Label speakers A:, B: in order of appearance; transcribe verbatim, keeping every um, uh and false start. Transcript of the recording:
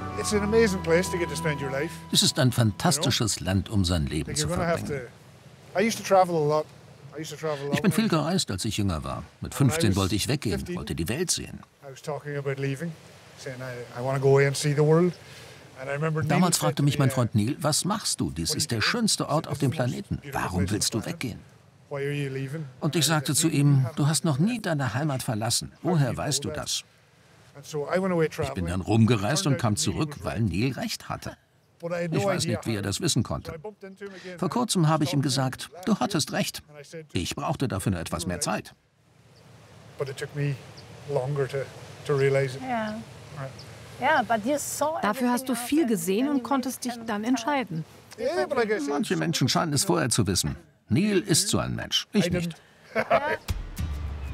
A: Es ist ein fantastisches Land, um sein Leben zu verbringen. Ich bin viel gereist, als ich jünger war. Mit fünfzehn wollte ich weggehen, wollte die Welt sehen. Damals fragte mich mein Freund Neil, was machst du? Dies ist der schönste Ort auf dem Planeten. Warum willst du weggehen? Und ich sagte zu ihm, du hast noch nie deine Heimat verlassen. Woher weißt du das? Ich bin dann rumgereist und kam zurück, weil Neil recht hatte. Ich weiß nicht, wie er das wissen konnte. Vor kurzem habe ich ihm gesagt, du hattest recht. Ich brauchte dafür nur etwas mehr Zeit.
B: Dafür hast du viel gesehen und konntest dich dann entscheiden.
A: Manche Menschen scheinen es vorher zu wissen. Neil ist so ein Mensch, ich nicht.